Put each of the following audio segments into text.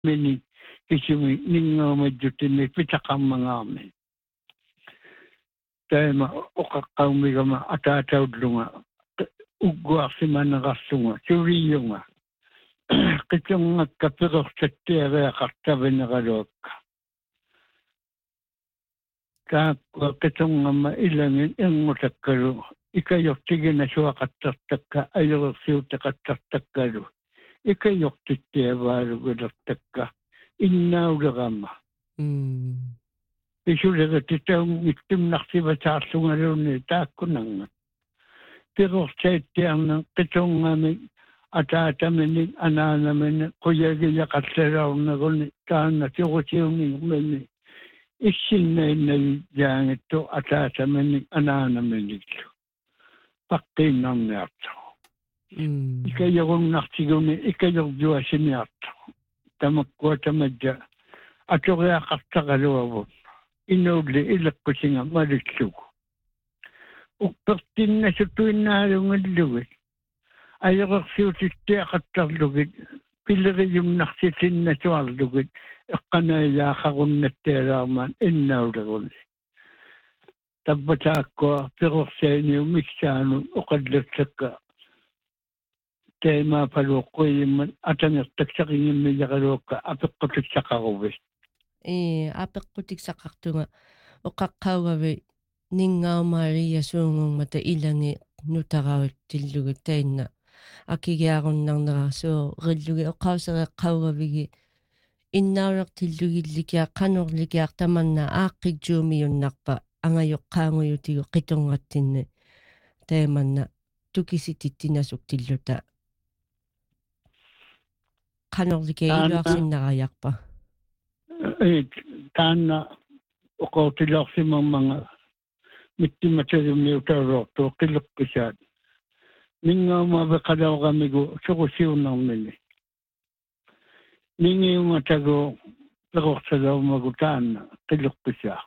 mini kisumi ninga majutin pitakam tema okakaumigama atataudlunga uguarsimanagassunga suriyunga kitunga kapirortattiavea qartaveneralookka taakua kitungamma ilangin ingutakkalu ikajortigina suaqattartakka ajorsiutaqattartakkalu ikajortittiavaalugulertakka innaulerama isulegatitaung ittimnarsivataarsунгалуни тааккунанга пирорсаиттиарна qitungami атаатамини анаанамини quyagiaqallalaornaguni taanna tiqutiuningmani issиннаиннави яангитту атаатамини анаанаминиллу паққииннарниарту икаёруннартигуни икаёрдуасиниарту тамаккуатамаджа аториақартақалуавут инуулли илэккусинга малиллугу уппертиннасутуиннаалунгаллугит аёрерсиутиттиақаттарлугит пиллериюмнарситиннасуарлугит эққанааяахаруннаттаалаармаан иннаулерунни таббатааккуа пирорсааниумиксаану оқаллассакка тема палуоққуйиммат атангертаксақингиммилералуокка апеққутиксақарувис апеққутиксақартунга оқаққаугави нингаумаария суунгунгмата иланги нутараавиттиллугу таинна акигиаруннарнерасуу риллуги оқаусереққаугавиги иннаулертиллугилликиа қанерликиар таманна ааққикжуумиуннарпа ангайоққаангуютигу қитунгаттинни таиманна тукисититтинасук тиллута қанерликиа илуарсиннараярпа таанна оқоотилаарсимаммага миттиматагумниутаалуарту қилеққисаат нингаумаве қалаорамигу сорусиуннармини нингиунгатагу перорсалаумагу таанна қилеққисаа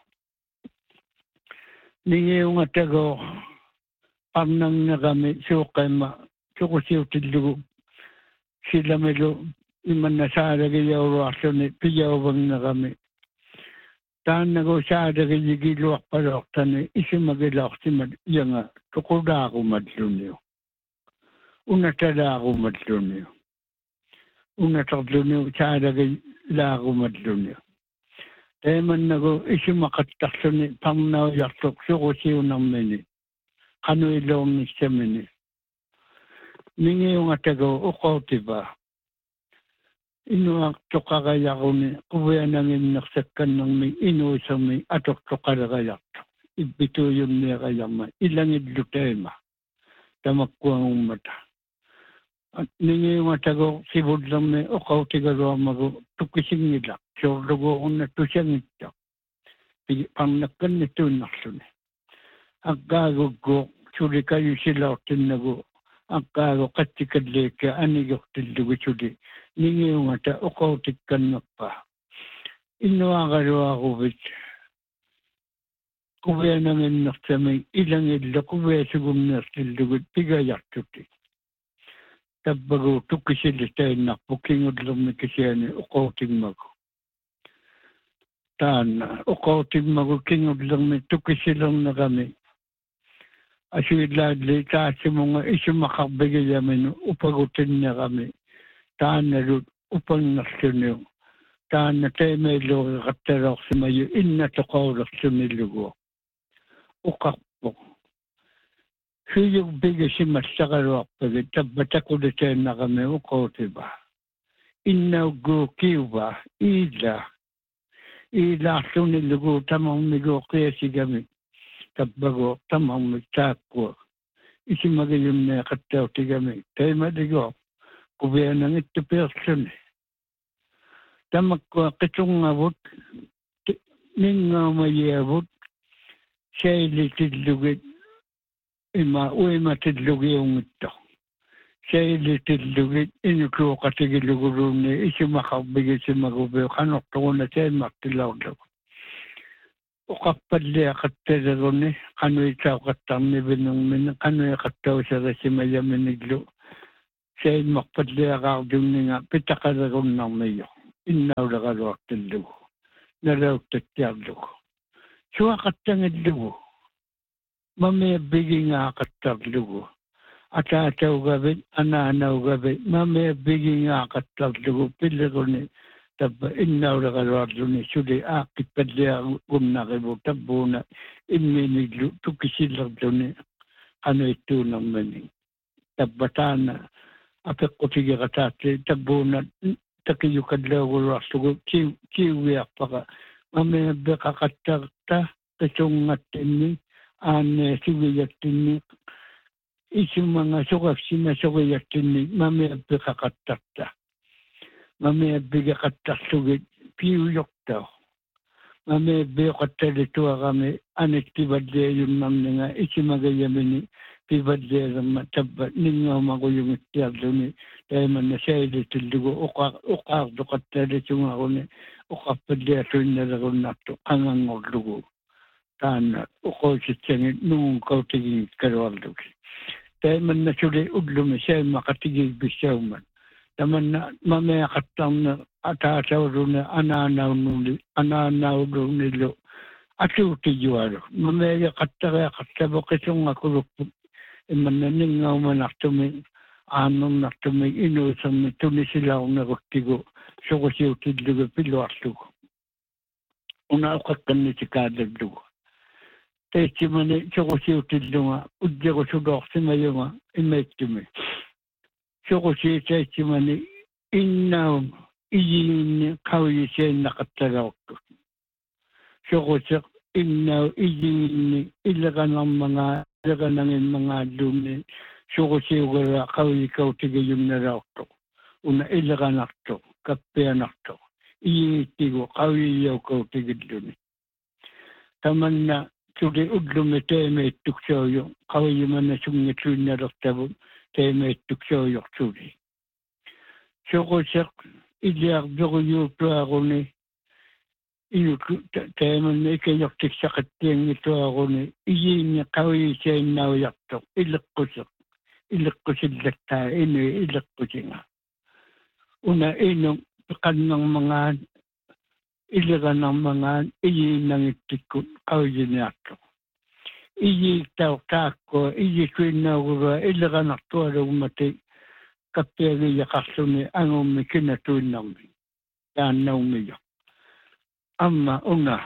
нингиунгатагу парнангерами суоққаима сорусиутиллугу силамилу иманнасаалагияулуарлуни пияувангерами тааннагу саалагиигилуарпалуартани исимагилаартимат ианга тоқулаарумаллуниу унаталаарумаллуниу унатарлуниу саалагилаарумаллуниу таиманнагу исимақаттарлуни парнауярлук сорусиунармини қануилуорниссамини нингиунгатагу уқоотива инуартоқараяруни қувианангиннерсакканнэрми инуисерми атортоқалераярту иббитуйунниераярма илангиллутаима тамаккуангуммата нингиунгатагу сивуллерми оқаутигалуармагу туккисингила соорлугуурна тусангитта парнакканни тууннарлуни аккаагукку суликаюсилаортиннагу аккаагу қаттикаллиикка анигортиллугу сули нингиунгата оқаутикканнерпа иннуагалуарувит кувианангиннертами илангилла кувиасугумнерлиллугут пигаяртути таббагу туккисиллитаиннарпу кингуллерми кисиани оқаутиммагу таанна оқаутиммагу кингуллерми туккисилернерами асуиллаалли таасимунга исумақарбигиямину упагутиннерами таанналут упангерлуниу таанна таймеиллуориқатталоорсимаю иннатоқаулерлуниллугуа уқарпо хиюг бигисимассақалуарпаги таббатакулитаиннарами уқаутиба иннаугуукиува иилаарлуниллугу тамармигу қиасигами таббагу тамарми тааккуа исимагиюннеқаттаутигами таймалигуа кувианангитту пиерлуни тамаккуа қитунгавут нингаумаиавут саилитиллугит има уиматиллугиунгитто саилитиллугит инукуоқатигилугулуунни исимақарбигисимагуве қанортугуна таиммартилаарлугу оқарпаллиақатталеруни қануитаоқаттарнивинермини қануиқаттаусерасимаяминиллу саиммарпаллиақаардуннинга питақалеруннармио innaulaqaluartallugu nalauttatsiarlugu suaqattangallugu mameabbigingaaqattarlugu ataataugavit anaanaugavit mameabbigingaaqattarlugu pilleruni tabba innaulaqaluarluni suli aaqqipalliagunnaqivu tabbuuna imminillu tukisillerluni qanuittuunermani tabbataana apeqqutigiqataatti tabbuuna takiyukallauguruarlugu kiuviarpaqa mameabbeqaqattarta qisungattinni aanne sugiyattinni isumanga suqaksina sugiyattinni mameabbeqaqattarta mameabbigeqattarlugit piuyortao mameabbeoqattalituarami anittivalliayunnarninga isimagayamini pivallialamma tabba ningaumaquyungittiarluni taimanna sailitillugu uqaartoqattalisungaruni uqappalliatuinnalerunnaartu qangangorlugu taanna uqousitsangit nugun kautigingit kaluarlugi taimanna suli ullumi saimaqatigigpissauman tamanna mameaqattarna ataatauruna anaanaununillu atuutijualu mameaqattariaqattavo qisungakulukku immanna ningaumanartumi aannernertumi inuusermi tunisilaurneruktigu suqusiutillugu piluarlugu una uqaqqannitikaallullugu teitsimani suqusiutillunga ujjaqusuloorsimayunga imaitsumi suqusiitaitsimani innaum iyiinni qauyiseennaqattalaortu suquseq innau iyiinni illeqanarmangaallunni suqusiugara qauyikautigiyunnalaortu una illeqanartu kappianartu iyiittigu qauyiyauqautigilluni tamanna suli ullumi teemeittuksooyu qauyimana sungituinnalertavu teemeittuksooyortuli suquseq iliarderuyuutuaruni inuku teemanna ikayortiksaqattiangituaruni iyiinni qauyiseennauyartu illeqqusillattaa inui illeqqusinga una inu qannarmangaan illeqanarmangaan iyiinnangittikkut qauyiniartu iyiiktauqtaakkua iyikuinnaugurua illeqanartualugmati kappiagiyaqarluni angummi kinatuinnarmi taannaumiyo amma una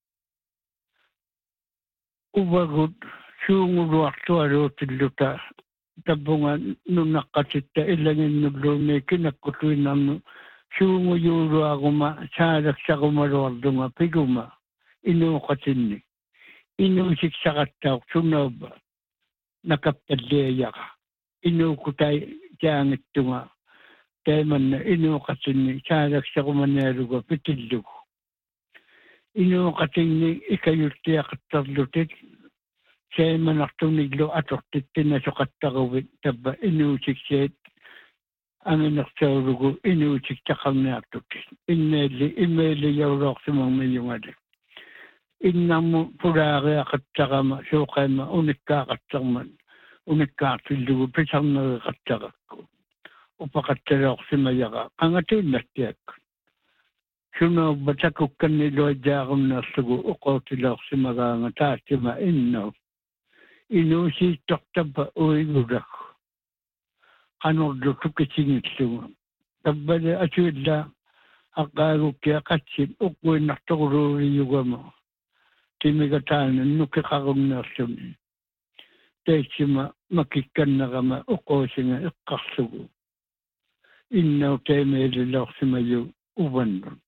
uvagut suunguluartualuutilluta tabbunga nunaqqatitta illanginnulluumi kinakkutuinnarnu suunguyuuluaguma saalaksaqumaloardunga piguma inuuqatinni inuusiksaqattauq sunaubba nakappalliayaqa inuukutai jaangittunga taimanna inuuqatinni saalaksaqumanialuga pitillugu inuuqatinni ikayultiaqattarlutit saimanartunillu atortittina soqattaquvit tabba inuusikseet anginersaulugu inuusiktaqarniartutit imeeli yaulorsimangmiyungale innammu pulaariaqattaqama suuqaima unikkaaqattarman unikkaartillugu pisarneriqattaqakku upaqattaloorsimayaqa qangatuinnattiakku sunuubba takukkannilluajjaaqunneerlugu uqoutiloorsimagaanga taassima innau inuusiittortabba uigulakku qanorlu tukisingillugu tabbale asuilla aqqaagukkia qatsit uqquinnartoruuriyugama timigataana nukiqarunneerluni teissima makikkannaqama uqoosinga iqqarlugu innau teemeeliloorsimayu uvannun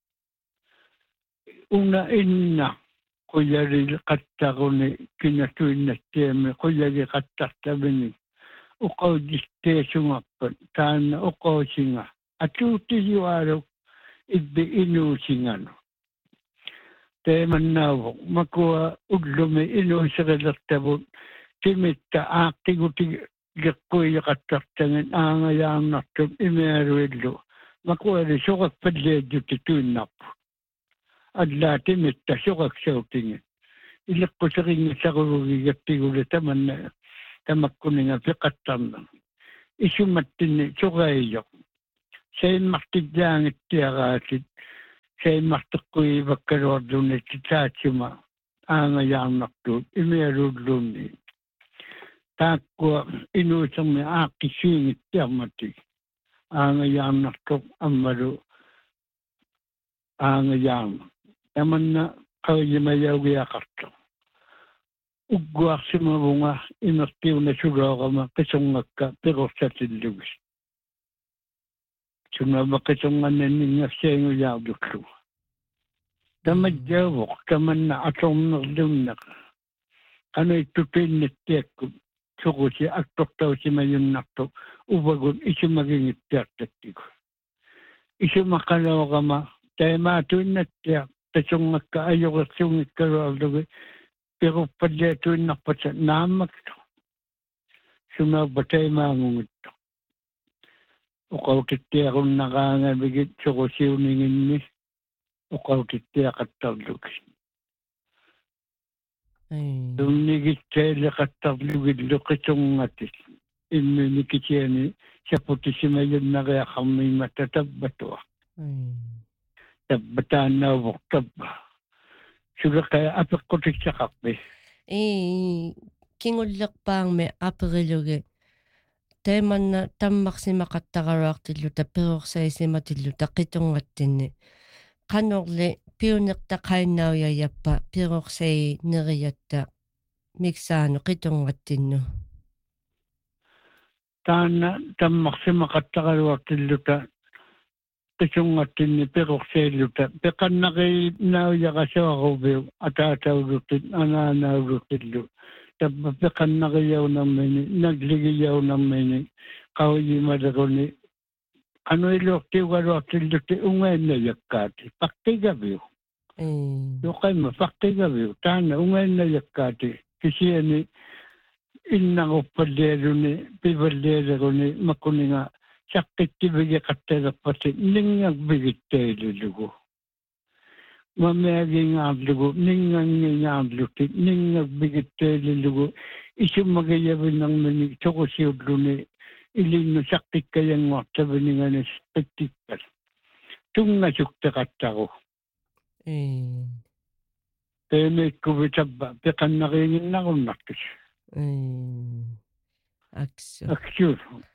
una inna quyari qattaquni kinatuinnattiami quyari qattartamini uqauditteesungappat taanna uqoosinga atuutiyualu ibbi inuusinganu teemannaavuq makua ullumi inuusiqilertavut timitta aaqqigutigeqquiyaqattartangin aangayaarnartut imiaruillu makuali suqakpalliajjuti tuinnarpu allaa timitta suqaksautingin illeqquseqingisaqulugigattiguli tamanna tamakkuninga piqattarna isumattinni suqaiyyoq Sein martidjaangit tiaraatit. Sein martukkui vakkaruardunit taatsima aangajaarnartuut imiaruulluunni. Taakkua inuusamme aakkisiingit tiarmati. Aangajaarnartuq ammalu aangajaarma. Tamanna qaujimajaugiaqartu. Ugguarsimavunga imertiuna suloorama qisungakka perursatillugis. Sunava qisunganninningassiangujaardullu. Tamajjaavuq tamanna atornerlunneq. Qanaittupinnittiakku suqusi aktortausimajunnartu uvagun isumagingittiartattiku. Isumaqaloorama taimaatuinnattia qisungakka ajoqersuungikkaluarlugi peruppalliatuinnarpata naammaktu. Sunava taimaangungittu. Uqautittiarunnaqaangavigit suqusiuninginni uqautittiaqattarlugi. Tunnigitsailiqattarlugillu qisungatis. Imminikisiani saputisimajunnariaqarmiimata tabbatua. Tabbataannauvuq tabba. Sulaqa apeqqutissaqarpi. Kingullerpaangme aperilugi teemanna tammarsimaqattararuartilluta perursaisimmatilluta qitungattinni qanorli piunertaqainnauyayyappa perursai neriyatta miksaanu qitungattinnu Taanna tammarsimaqattararuartilluta qisungattinni perursailuta peqannaqinauyaqasuaruviu ataataulutit anaanaulutillu tabba peqannaqiyaunammini nagligiyaunnammini qauyimaleruni qanuiluortiugaluartilluti ungainnajakkaati paqqigaviu yoqaimma paqqigaviu taana ungainnajakkaati kisiani innaquppallialuni pivallialeruni makuninga saqqittivigi qattalerpati ninngakvigittailulugu mameagingaarlugu ningangingaarluti ninngakvigittailulugu isumagayavinarmini soqusiulluni ilinnu saqqikkayanguartaviningani qittikkat tungasukteqattaru peemikkuvi tabba peqannariinginnaqunartus aksu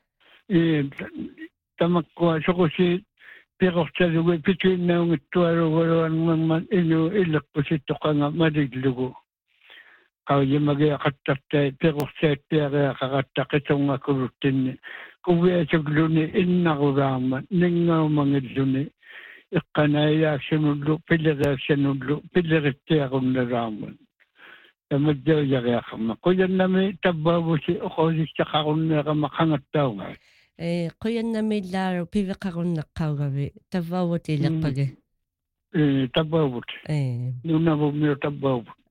tamakkua soqusi peqortalugu pituinnaungittualugaluanngamman inu illeqqusittoqanga malillugu qauyimagiaqattartai peqorsaattiariaqaqatta qisungakuluttinni kuviasugluni innarulaarma ningaumangilluni iqqanaiyaaksunullu pilleriaksanullu pillerittiarunnalaarma tamajjaujariaqarma quyannami tabbaavusi oqosissaqarunneeqama qangattaunga quyannamillaaru piveqarunneqqaugavi tavvaavut ileqqage tabbaavut nunavummiu tabbaavut